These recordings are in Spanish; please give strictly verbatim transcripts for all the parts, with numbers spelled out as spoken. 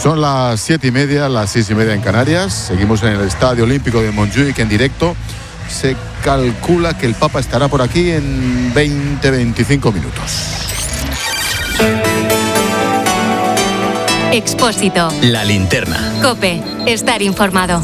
Son las siete y media, las seis y media en Canarias. Seguimos en el Estadio Olímpico de Montjuïc en directo. Se calcula que el Papa estará por aquí en veinte a veinticinco minutos. Expósito. La linterna. COPE. Estar informado.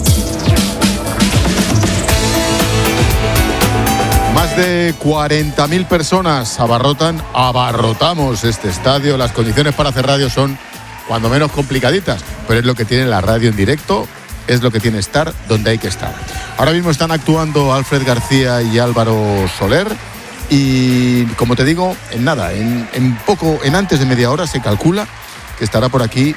Más de cuarenta mil personas abarrotan, abarrotamos este estadio. Las condiciones para hacer radio son cuando menos complicaditas, pero es lo que tiene la radio en directo, es lo que tiene estar donde hay que estar. Ahora mismo están actuando Alfred García y Álvaro Soler y, como te digo, en nada, en, en poco, en antes de media hora se calcula que estará por aquí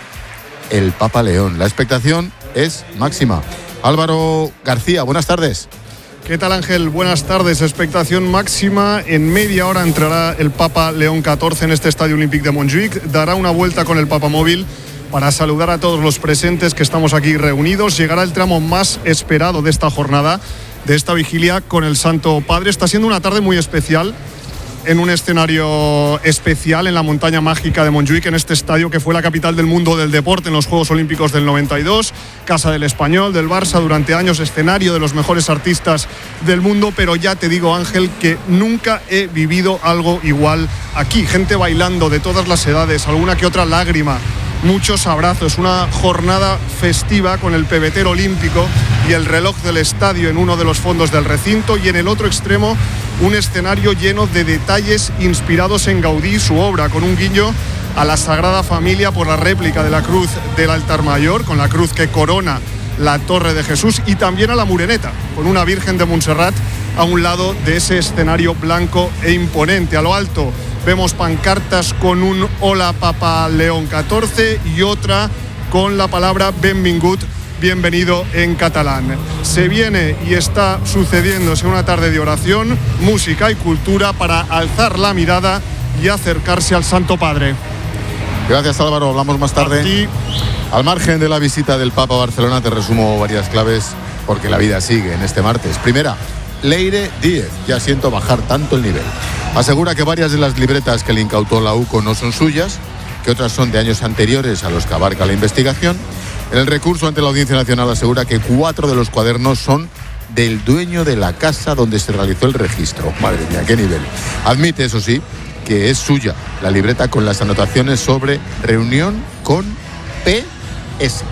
el Papa León. La expectación es máxima. Álvaro García, buenas tardes. ¿Qué tal, Ángel? Buenas tardes. Expectación máxima. En media hora entrará el Papa León catorce en este Estadio Olímpic de Montjuïc. Dará una vuelta con el Papa Móvil para saludar a todos los presentes que estamos aquí reunidos. Llegará el tramo más esperado de esta jornada, de esta vigilia con el Santo Padre. Está siendo una tarde muy especial, en un escenario especial en la montaña mágica de Montjuïc, en este estadio que fue la capital del mundo del deporte en los Juegos Olímpicos del noventa y dos, casa del Español, del Barça durante años, escenario de los mejores artistas del mundo, pero ya te digo, Ángel, que nunca he vivido algo igual aquí. Gente bailando de todas las edades, alguna que otra lágrima, muchos abrazos, una jornada festiva con el pebetero olímpico y el reloj del estadio en uno de los fondos del recinto, y en el otro extremo un escenario lleno de detalles inspirados en Gaudí, su obra, con un guiño a la Sagrada Familia por la réplica de la cruz del altar mayor, con la cruz que corona la Torre de Jesús, y también a la Mureneta, con una Virgen de Montserrat a un lado de ese escenario blanco e imponente. A lo alto vemos pancartas con un Hola Papa León catorce y otra con la palabra Benvingut, bienvenido, en catalán. Se viene y está sucediéndose una tarde de oración, música y cultura para alzar la mirada y acercarse al Santo Padre. Gracias, Álvaro, hablamos más tarde. A ti. Al margen de la visita del Papa a Barcelona, te resumo varias claves porque la vida sigue en este martes. Primera, Leire Díez, ya siento bajar tanto el nivel. Asegura que varias de las libretas que le incautó la U C O no son suyas, que otras son de años anteriores a los que abarca la investigación. En el recurso ante la Audiencia Nacional asegura que cuatro de los cuadernos son del dueño de la casa donde se realizó el registro. Madre mía, qué nivel. Admite, eso sí, que es suya la libreta con las anotaciones sobre reunión con P S.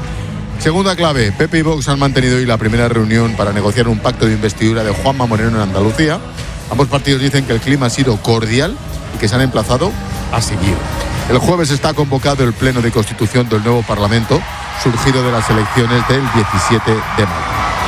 Segunda clave, P P y Vox han mantenido hoy la primera reunión para negociar un pacto de investidura de Juanma Moreno en Andalucía. Ambos partidos dicen que el clima ha sido cordial y que se han emplazado a seguir. El jueves está convocado el Pleno de Constitución del nuevo Parlamento, surgido de las elecciones del diecisiete de mayo.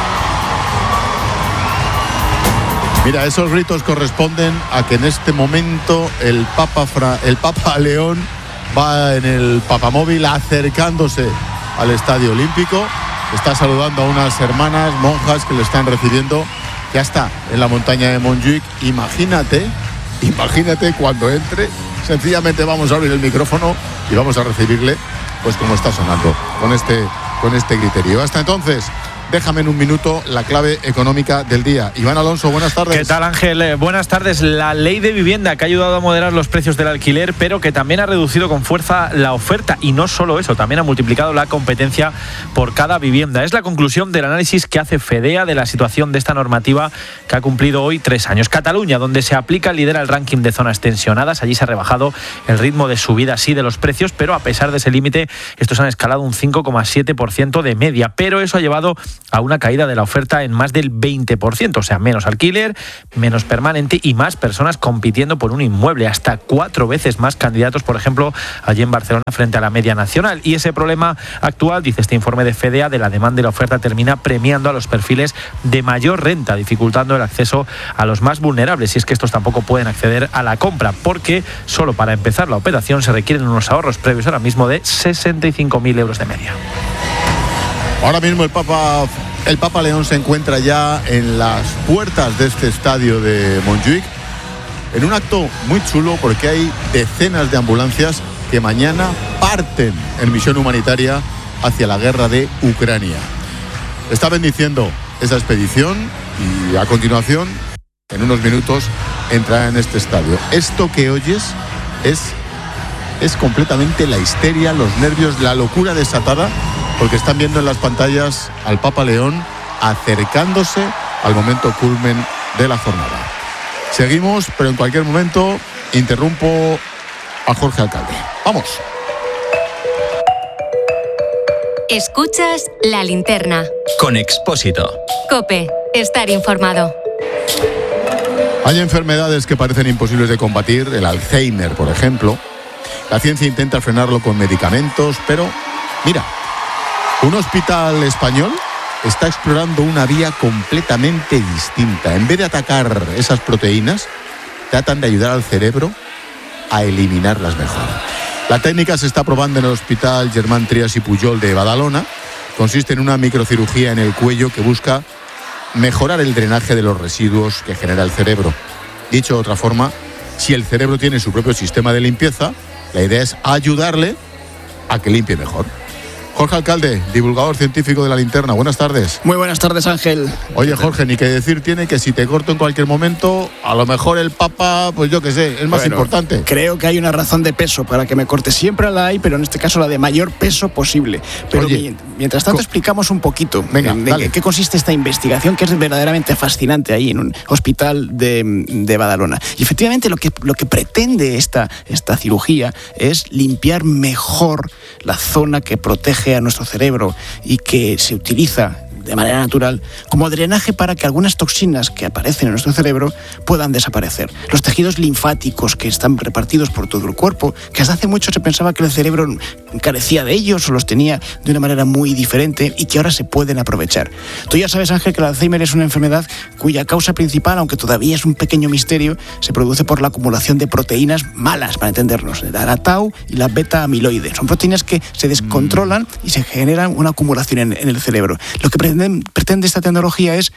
Mira, esos gritos corresponden a que en este momento el Papa, Fra, el Papa León va en el papamóvil acercándose al Estadio Olímpico. Está saludando a unas hermanas monjas que le están recibiendo. Ya está en la montaña de Montjuïc. Imagínate, imagínate cuando entre. Sencillamente vamos a abrir el micrófono y vamos a recibirle, pues como está sonando, con este, con este criterio. Hasta entonces, déjame en un minuto la clave económica del día. Iván Alonso, buenas tardes. ¿Qué tal, Ángel? Eh, buenas tardes. La ley de vivienda que ha ayudado a moderar los precios del alquiler, pero que también ha reducido con fuerza la oferta. Y no solo eso, también ha multiplicado la competencia por cada vivienda. Es la conclusión del análisis que hace Fedea de la situación de esta normativa que ha cumplido hoy tres años. Cataluña, donde se aplica, lidera el ranking de zonas tensionadas. Allí se ha rebajado el ritmo de subida, sí, de los precios, pero a pesar de ese límite, estos han escalado un cinco coma siete por ciento de media. Pero eso ha llevado a una caída de la oferta en más del veinte por ciento, o sea, menos alquiler, menos permanente y más personas compitiendo por un inmueble, hasta cuatro veces más candidatos, por ejemplo, allí en Barcelona frente a la media nacional. Y ese problema actual, dice este informe de Fedea, de la demanda y la oferta, termina premiando a los perfiles de mayor renta, dificultando el acceso a los más vulnerables, y es que estos tampoco pueden acceder a la compra, porque solo para empezar la operación se requieren unos ahorros previos ahora mismo de sesenta y cinco mil euros de media. Ahora mismo el Papa, el Papa León se encuentra ya en las puertas de este estadio de Montjuïc, en un acto muy chulo porque hay decenas de ambulancias que mañana parten en misión humanitaria hacia la guerra de Ucrania. Está bendiciendo esa expedición y a continuación, en unos minutos, entrará en este estadio. Esto que oyes es es completamente la histeria, los nervios, la locura desatada, porque están viendo en las pantallas al Papa León acercándose al momento culmen de la jornada. Seguimos, pero en cualquier momento interrumpo a Jorge Alcalde. ¡Vamos! Escuchas La Linterna. Con Expósito. COPE. Estar informado. Hay enfermedades que parecen imposibles de combatir, el Alzheimer, por ejemplo. La ciencia intenta frenarlo con medicamentos, pero mira, un hospital español está explorando una vía completamente distinta. En vez de atacar esas proteínas, tratan de ayudar al cerebro a eliminarlas mejor. La técnica se está probando en el Hospital Germán Trias i Pujol de Badalona. Consiste en una microcirugía en el cuello que busca mejorar el drenaje de los residuos que genera el cerebro. Dicho de otra forma, si el cerebro tiene su propio sistema de limpieza, la idea es ayudarle a que limpie mejor. Jorge Alcalde, divulgador científico de La Linterna. Buenas tardes. Muy buenas tardes, Ángel. Oye, Jorge, ni que decir tiene que si te corto en cualquier momento, a lo mejor el Papa, pues yo qué sé, es más bueno, importante. Creo que hay una razón de peso para que me corte. Siempre la hay, pero en este caso la de mayor peso posible. Pero Oye, mientras tanto co- explicamos un poquito Venga, de, dale. de qué consiste esta investigación, que es verdaderamente fascinante ahí en un hospital de, de Badalona. Y efectivamente lo que, lo que pretende esta, esta cirugía es limpiar mejor la zona que protege a nuestro cerebro y que se utiliza de manera natural como drenaje para que algunas toxinas que aparecen en nuestro cerebro puedan desaparecer. Los tejidos linfáticos que están repartidos por todo el cuerpo, que hasta hace mucho se pensaba que el cerebro carecía de ellos o los tenía de una manera muy diferente y que ahora se pueden aprovechar. Tú ya sabes, Ángel, que el Alzheimer es una enfermedad cuya causa principal, aunque todavía es un pequeño misterio, se produce por la acumulación de proteínas malas, para entendernos, la tau y la beta amiloide. Son proteínas que se descontrolan y se generan una acumulación en, en el cerebro. Lo que pretende, pretende esta tecnología es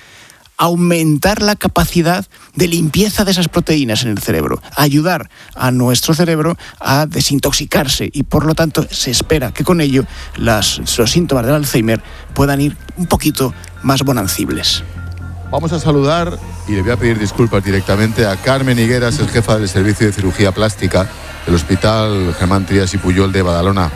aumentar la capacidad de limpieza de esas proteínas en el cerebro, ayudar a nuestro cerebro a desintoxicarse y por lo tanto se espera que con ello las, los síntomas del Alzheimer puedan ir un poquito más bonancibles. Vamos a saludar, y le voy a pedir disculpas directamente, a Carmen Higueras, es jefa del Servicio de Cirugía Plástica del Hospital Germán Trias i Pujol de Badalona.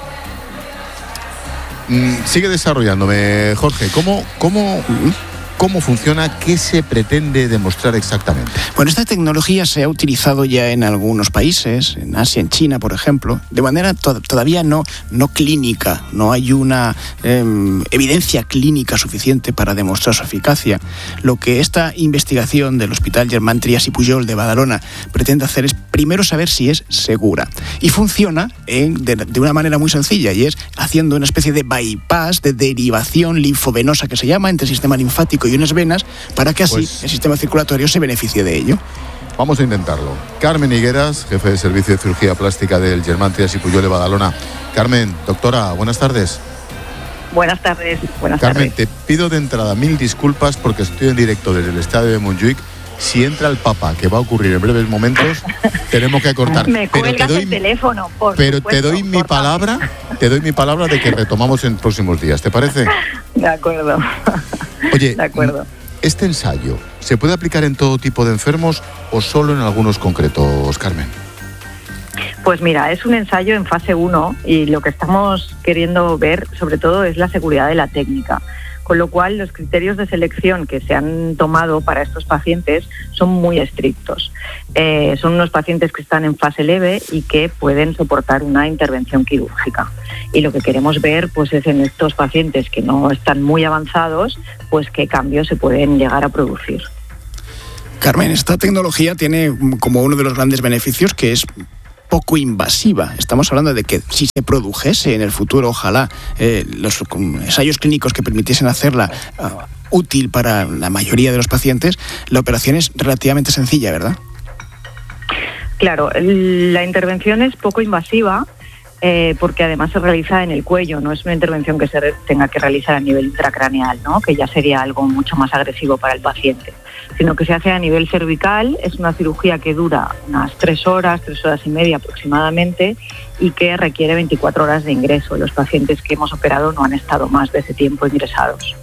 Mm, sigue desarrollándome, Jorge. ¿Cómo, cómo, cómo funciona? ¿Qué se pretende demostrar exactamente? Bueno, esta tecnología se ha utilizado ya en algunos países, en Asia, en China, por ejemplo, de manera to- todavía no, no clínica. No hay una eh, evidencia clínica suficiente para demostrar su eficacia. Lo que esta investigación del Hospital Germán Trias i Pujol de Badalona pretende hacer es primero saber si es segura. Y funciona en, de, de una manera muy sencilla, y es haciendo una especie de bypass, de derivación linfovenosa que se llama, entre el sistema linfático y unas venas, para que así Pues, el sistema circulatorio se beneficie de ello. Vamos a intentarlo. Carmen Higueras, jefe de Servicio de Cirugía Plástica del Germán Trias i Pujol de Badalona. Carmen, doctora, buenas tardes. Buenas tardes. Buenas Carmen, tardes. te pido de entrada mil disculpas porque estoy en directo desde el estadio de Montjuic. Si entra el Papa, que va a ocurrir en breves momentos, tenemos que cortar. Me Pero cuelgas te doy, el teléfono, por pero supuesto, te doy mi por favor. palabra, te doy mi palabra de que retomamos en próximos días. ¿Te parece? De acuerdo. Oye, De acuerdo. ¿este ensayo se puede aplicar en todo tipo de enfermos o solo en algunos concretos, Carmen? Pues mira, es un ensayo en fase uno y lo que estamos queriendo ver sobre todo es la seguridad de la técnica. Con lo cual, los criterios de selección que se han tomado para estos pacientes son muy estrictos. Eh, son unos pacientes que están en fase leve y que pueden soportar una intervención quirúrgica. Y lo que queremos ver pues, es en estos pacientes que no están muy avanzados, pues qué cambios se pueden llegar a producir. Carmen, esta tecnología tiene como uno de los grandes beneficios que es poco invasiva. Estamos hablando de que si se produjese en el futuro, ojalá, eh, los ensayos clínicos que permitiesen hacerla uh, útil para la mayoría de los pacientes, la operación es relativamente sencilla, ¿verdad? Claro, la intervención es poco invasiva eh, porque además se realiza en el cuello, no es una intervención que se re- tenga que realizar a nivel intracraneal, ¿no? Que ya sería algo mucho más agresivo para el paciente, sino que se hace a nivel cervical. Es una cirugía que dura unas tres horas, tres horas y media aproximadamente y que requiere veinticuatro horas de ingreso. Los pacientes que hemos operado no han estado más de ese tiempo ingresados.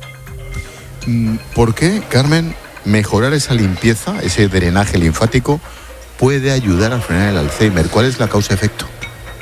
¿Por qué, Carmen, mejorar esa limpieza, ese drenaje linfático, puede ayudar a frenar el Alzheimer? ¿Cuál es la causa-efecto?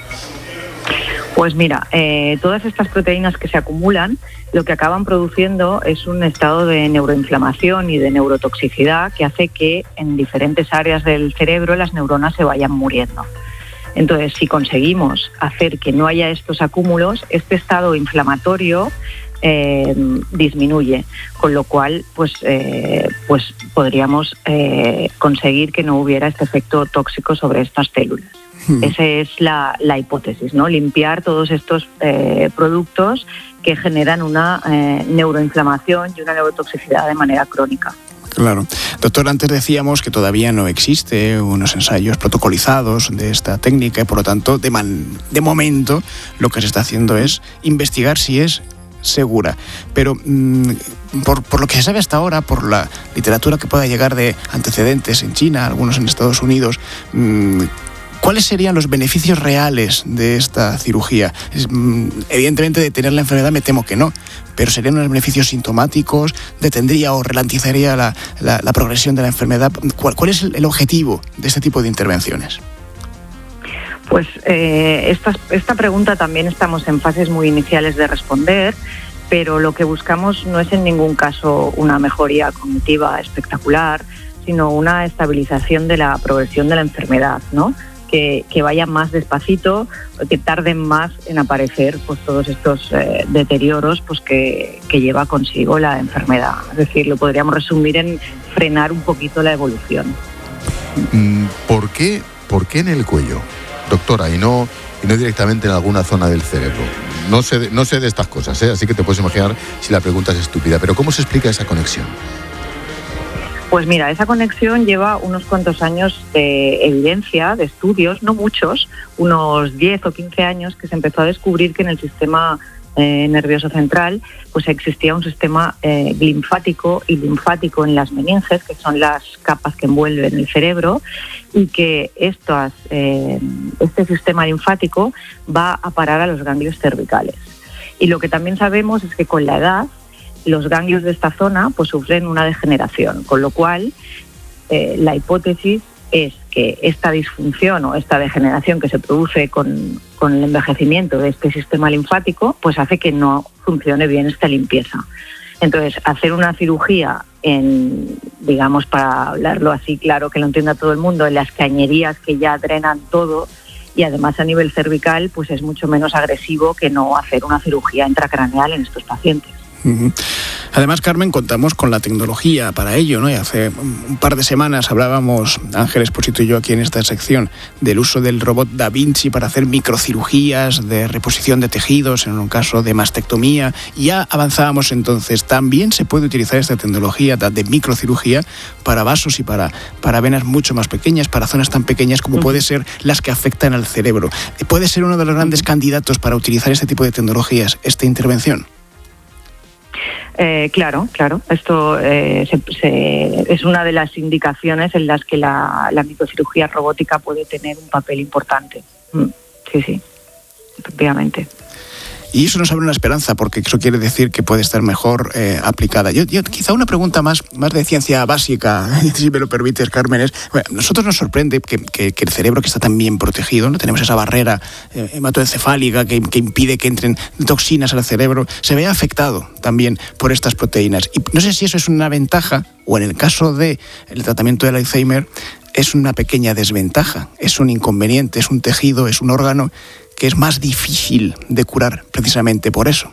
Pues mira, eh, todas estas proteínas que se acumulan, lo que acaban produciendo es un estado de neuroinflamación y de neurotoxicidad que hace que en diferentes áreas del cerebro las neuronas se vayan muriendo. Entonces, si conseguimos hacer que no haya estos acúmulos, este estado inflamatorio eh, disminuye, con lo cual pues, eh, pues podríamos eh, conseguir que no hubiera este efecto tóxico sobre estas células. Esa es la, la hipótesis, ¿no? Limpiar todos estos eh, productos que generan una eh, neuroinflamación y una neurotoxicidad de manera crónica. Claro. Doctor, antes decíamos que todavía no existe unos ensayos protocolizados de esta técnica y, por lo tanto, de, man, de momento lo que se está haciendo es investigar si es segura. Pero mmm, por, por lo que se sabe hasta ahora, por la literatura que pueda llegar de antecedentes en China, algunos en Estados Unidos, mmm, ¿cuáles serían los beneficios reales de esta cirugía? Es, evidentemente, detener la enfermedad me temo que no, pero ¿serían unos beneficios sintomáticos? ¿Detendría o ralentizaría la, la, la progresión de la enfermedad? ¿Cuál, cuál es el objetivo de este tipo de intervenciones? Pues eh, esta, esta pregunta también estamos en fases muy iniciales de responder, pero lo que buscamos no es en ningún caso una mejoría cognitiva espectacular, sino una estabilización de la progresión de la enfermedad, ¿no? Que, que vayan más despacito, que tarden más en aparecer pues todos estos eh, deterioros pues que, que lleva consigo la enfermedad. Es decir, lo podríamos resumir en frenar un poquito la evolución. ¿Por qué, por qué en el cuello, doctora, y no, y no directamente en alguna zona del cerebro? No sé, de, no sé de estas cosas, ¿eh? Así que te puedes imaginar si la pregunta es estúpida, pero ¿cómo se explica esa conexión? Pues mira, esa conexión lleva unos cuantos años de evidencia, de estudios, no muchos, unos diez o quince años, que se empezó a descubrir que en el sistema eh, nervioso central pues existía un sistema eh, linfático y linfático en las meninges, que son las capas que envuelven el cerebro, y que estas, eh, este sistema linfático va a parar a los ganglios cervicales. Y lo que también sabemos es que con la edad los ganglios de esta zona pues sufren una degeneración, con lo cual eh, la hipótesis es que esta disfunción o esta degeneración que se produce con, con el envejecimiento de este sistema linfático pues hace que no funcione bien esta limpieza. Entonces, hacer una cirugía en, digamos, para hablarlo así claro que lo entienda todo el mundo, en las cañerías que ya drenan todo, y además a nivel cervical pues es mucho menos agresivo que no hacer una cirugía intracraneal en estos pacientes. Además, Carmen, contamos con la tecnología para ello, ¿no? Y hace un par de semanas hablábamos, Ángel Expósito y yo aquí en esta sección, del uso del robot Da Vinci para hacer microcirugías de reposición de tejidos, en un caso de mastectomía. Y ya avanzábamos entonces. También se puede utilizar esta tecnología de microcirugía para vasos y para, para venas mucho más pequeñas, para zonas tan pequeñas como puede ser las que afectan al cerebro. ¿Puede ser uno de los grandes candidatos para utilizar este tipo de tecnologías, esta intervención? Eh, claro, claro. Esto eh, se, se, es una de las indicaciones en las que la, la microcirugía robótica puede tener un papel importante. Mm, sí, sí, efectivamente. Y eso nos abre una esperanza, porque eso quiere decir que puede estar mejor eh, aplicada. Yo, yo quizá una pregunta más, más de ciencia básica, si me lo permites, Carmen, es, bueno, a nosotros nos sorprende que, que, que el cerebro, que está tan bien protegido, no tenemos esa barrera eh, hematoencefálica que, que impide que entren toxinas al cerebro, se vea afectado también por estas proteínas. Y no sé si eso es una ventaja, o en el caso del tratamiento del Alzheimer, es una pequeña desventaja, es un inconveniente, es un tejido, es un órgano que es más difícil de curar precisamente por eso.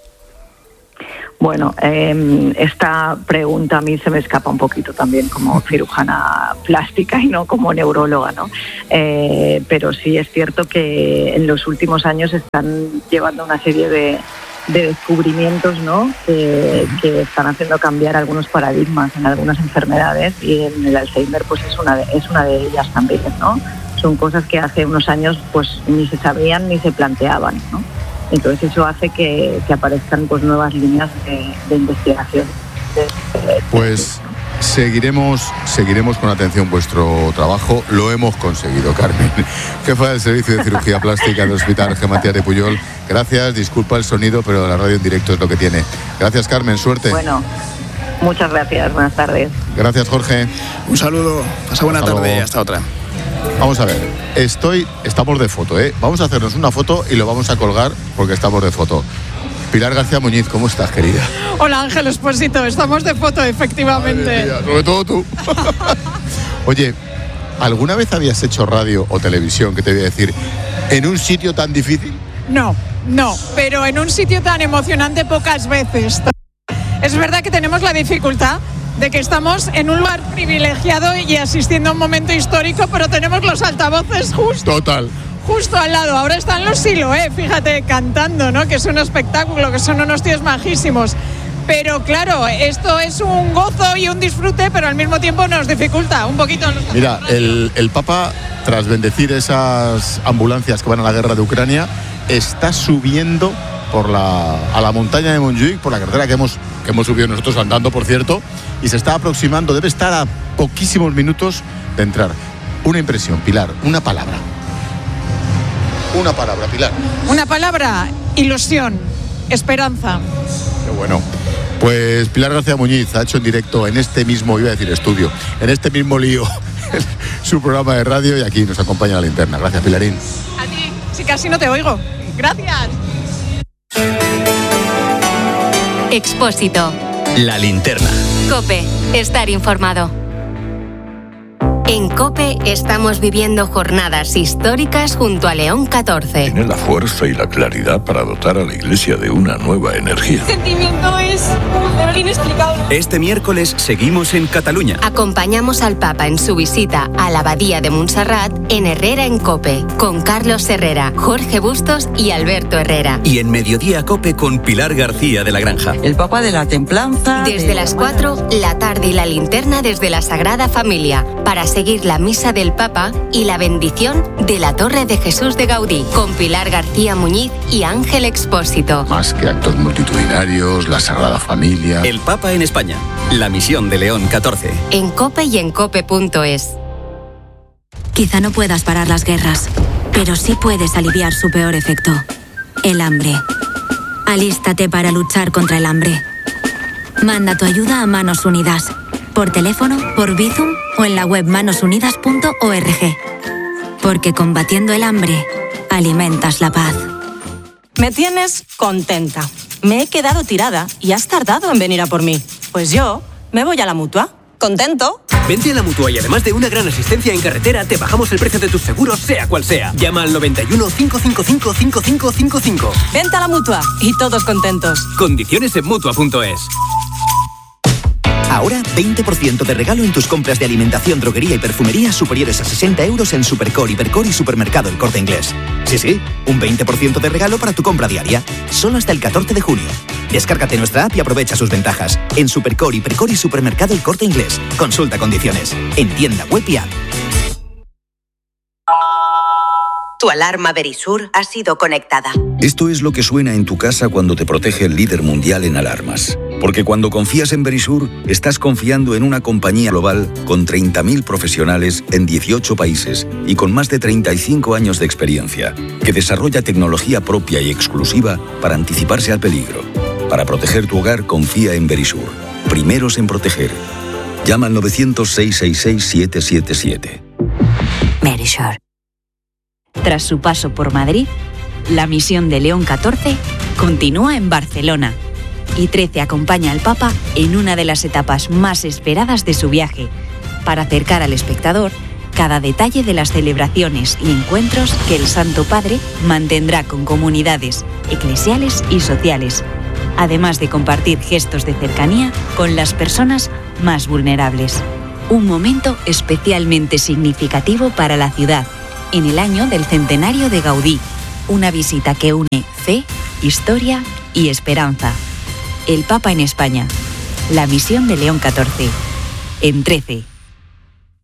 Bueno, eh, esta pregunta a mí se me escapa un poquito también como cirujana plástica y no como neuróloga, ¿no? Eh, pero sí es cierto que en los últimos años están llevando una serie de, de descubrimientos, ¿no? Que, que están haciendo cambiar algunos paradigmas en algunas enfermedades, y en el Alzheimer pues es una de, es una de ellas también, ¿no? Son cosas que hace unos años pues ni se sabían ni se planteaban, ¿no? Entonces eso hace que, que aparezcan pues nuevas líneas de, de investigación. De, de, pues seguiremos, seguiremos con atención vuestro trabajo. Lo hemos conseguido, Carmen, jefa del Servicio de Cirugía Plástica del Hospital G. Matías de Pujol. Gracias, disculpa el sonido, pero la radio en directo es lo que tiene. Gracias, Carmen, suerte. Bueno, muchas gracias, buenas tardes. Gracias, Jorge. Un saludo, pasa buena hasta tarde, luego. Hasta otra. Vamos a ver, estoy, estamos de foto, ¿eh? Vamos a hacernos una foto y lo vamos a colgar porque estamos de foto. Pilar García Muñiz, ¿cómo estás, querida? Hola, Ángel Expósito, estamos de foto, efectivamente. Madre mía, sobre todo tú. Oye, ¿alguna vez habías hecho radio o televisión, que te voy a decir, en un sitio tan difícil? No, no, pero en un sitio tan emocionante pocas veces. Es verdad que tenemos la dificultad de que estamos en un lugar privilegiado y asistiendo a un momento histórico, pero tenemos los altavoces justo. Total. Justo al lado. Ahora están los Siloé, fíjate, cantando, ¿no? Que es un espectáculo, que son unos tíos majísimos. Pero claro, esto es un gozo y un disfrute, pero al mismo tiempo nos dificulta un poquito. Mira, el, el Papa, tras bendecir esas ambulancias que van a la guerra de Ucrania, está subiendo por la, a la montaña de Montjuïc, por la carretera que hemos, que hemos subido nosotros andando, por cierto, y se está aproximando, debe estar a poquísimos minutos de entrar. Una impresión, Pilar, una palabra. Una palabra, Pilar. Una palabra, ilusión, esperanza. Qué bueno. Pues Pilar García Muñiz ha hecho en directo en este mismo, iba a decir estudio, en este mismo lío, su programa de radio, y aquí nos acompaña la linterna. Gracias, Pilarín. A ti, si casi no te oigo. Gracias. Expósito. La linterna. COPE. Estar informado. En COPE estamos viviendo jornadas históricas junto a León catorce. Tiene la fuerza y la claridad para dotar a la Iglesia de una nueva energía. El sentimiento es inexplicable. Este miércoles seguimos en Cataluña. Acompañamos al Papa en su visita a la Abadía de Montserrat en Herrera en COPE, con Carlos Herrera, Jorge Bustos y Alberto Herrera. Y en Mediodía COPE con Pilar García de la Granja. El Papa de la Templanza. Desde de las la cuatro, la tarde y la linterna desde la Sagrada Familia, para seguir la misa del Papa y la bendición de la Torre de Jesús de Gaudí, con Pilar García Muñiz y Ángel Expósito. Más que actos multitudinarios, la Sagrada Familia. El Papa en España. La misión de León catorce. En COPE y en cope punto es. Quizá no puedas parar las guerras, pero sí puedes aliviar su peor efecto: el hambre. Alístate para luchar contra el hambre. Manda tu ayuda a Manos Unidas, por teléfono, por Bizum o en la web manos unidas punto org. Porque combatiendo el hambre, alimentas la paz. Me tienes contenta. Me he quedado tirada y has tardado en venir a por mí. Pues yo me voy a la Mutua. ¿Contento? Vente a la Mutua y además de una gran asistencia en carretera, te bajamos el precio de tus seguros, sea cual sea. Llama al noventa y uno, cinco cinco cinco, cinco cinco cinco cinco. Vente a la Mutua y todos contentos. Condiciones en Mutua punto es. Ahora, veinte por ciento de regalo en tus compras de alimentación, droguería y perfumería superiores a sesenta euros en Supercore, Hipercore y Supermercado El Corte Inglés. Sí, sí, un veinte por ciento de regalo para tu compra diaria. Solo hasta el catorce de junio. Descárgate nuestra app y aprovecha sus ventajas. En Supercore, Hipercore y Supermercado El Corte Inglés. Consulta condiciones. En tienda web y app. Tu alarma Verisur ha sido conectada. Esto es lo que suena en tu casa cuando te protege el líder mundial en alarmas. Porque cuando confías en Verisur, estás confiando en una compañía global con treinta mil profesionales en dieciocho países y con más de treinta y cinco años de experiencia, que desarrolla tecnología propia y exclusiva para anticiparse al peligro. Para proteger tu hogar, confía en Verisur. Primeros en proteger. Llama al novecientos, seiscientos sesenta y seis, siete siete siete. Verisur. Tras su paso por Madrid, la misión de León catorce continúa en Barcelona y trece acompaña al Papa en una de las etapas más esperadas de su viaje, para acercar al espectador cada detalle de las celebraciones y encuentros que el Santo Padre mantendrá con comunidades eclesiales y sociales, además de compartir gestos de cercanía con las personas más vulnerables. Un momento especialmente significativo para la ciudad, en el año del centenario de Gaudí, una visita que une fe, historia y esperanza. El Papa en España, la misión de León catorce, en trece.